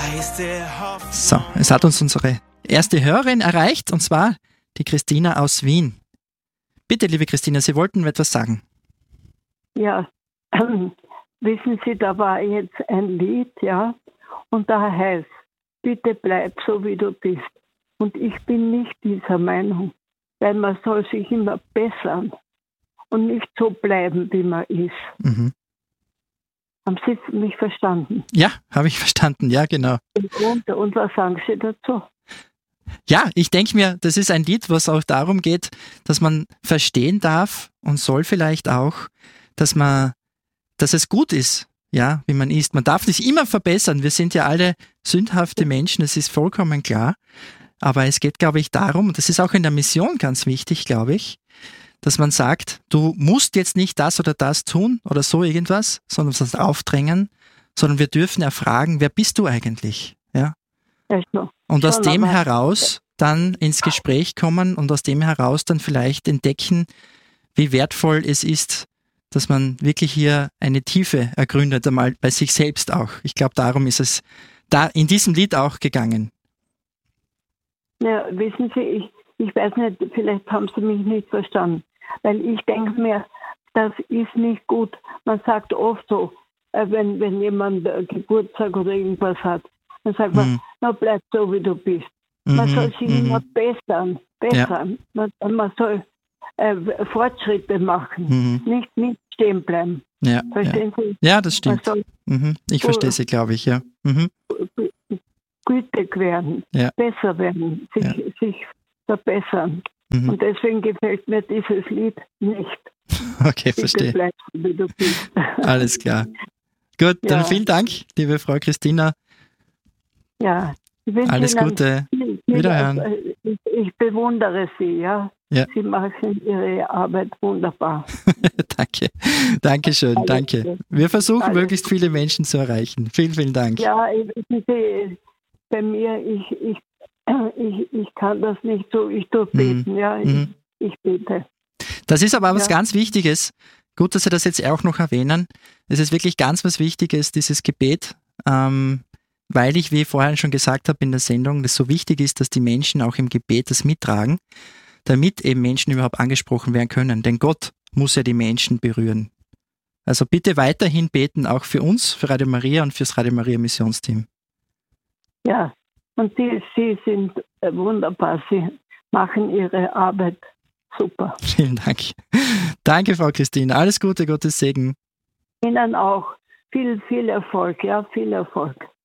So, es hat uns unsere erste Hörerin erreicht, und zwar die Christina aus Wien. Bitte, liebe Christina, Sie wollten etwas sagen. Ja, wissen Sie, da war jetzt ein Lied, ja, und da heißt, bitte bleib so, wie du bist. Und ich bin nicht dieser Meinung, weil man soll sich immer bessern und nicht so bleiben, wie man ist. Mhm. Haben Sie mich verstanden? Ja, habe ich verstanden, ja, genau. Und was sagen Sie dazu? Ja, ich denke mir, das ist ein Lied, was auch darum geht, dass man verstehen darf und soll vielleicht auch, dass es gut ist, ja, wie man ist. Man darf sich immer verbessern. Wir sind ja alle sündhafte Menschen, das ist vollkommen klar. Aber es geht, glaube ich, darum, und das ist auch in der Mission ganz wichtig, glaube ich, dass man sagt, du musst jetzt nicht das oder das tun oder so irgendwas, sondern das aufdrängen, sondern wir dürfen erfragen, wer bist du eigentlich? Ja. Und aus dem heraus dann ins Gespräch kommen und aus dem heraus dann vielleicht entdecken, wie wertvoll es ist, dass man wirklich hier eine Tiefe ergründet, einmal bei sich selbst auch. Ich glaube, darum ist es da in diesem Lied auch gegangen. Ja, wissen Sie, ich weiß nicht, vielleicht haben Sie mich nicht verstanden, weil ich denke mir, das ist nicht gut. Man sagt oft so, wenn jemand Geburtstag oder irgendwas hat, dann sagt man, na bleib so, wie du bist. Man soll sich immer bessern. Ja. Man soll Fortschritte machen, nicht stehen bleiben. Ja, verstehen Sie? Ja, das stimmt. Ich verstehe Sie, glaube ich, ja. Gütig werden, besser werden, sich verbessern. Und deswegen gefällt mir dieses Lied nicht. Okay, verstehe. Bleib, wie du bist. Alles klar. Gut, dann vielen Dank, liebe Frau Christina. Ja, alles Gute. Wiederhören. Ich bewundere Sie, ja. Sie machen Ihre Arbeit wunderbar. Danke. Dankeschön, danke. Wir versuchen, möglichst viele Menschen zu erreichen. Vielen, vielen Dank. Ja, bei mir, ich kann das nicht so, ich tue beten, ich bete. Das ist aber was ganz Wichtiges. Gut, dass Sie das jetzt auch noch erwähnen. Es ist wirklich ganz was Wichtiges, dieses Gebet, weil ich, wie ich vorhin schon gesagt habe in der Sendung, das so wichtig ist, dass die Menschen auch im Gebet das mittragen, damit eben Menschen überhaupt angesprochen werden können. Denn Gott muss ja die Menschen berühren. Also bitte weiterhin beten, auch für uns, für Radio Maria und fürs Radio Maria Missionsteam. Ja, und Sie sind wunderbar. Sie machen Ihre Arbeit super. Vielen Dank. Danke, Frau Christine. Alles Gute, Gottes Segen. Ihnen auch. Viel Erfolg, viel Erfolg.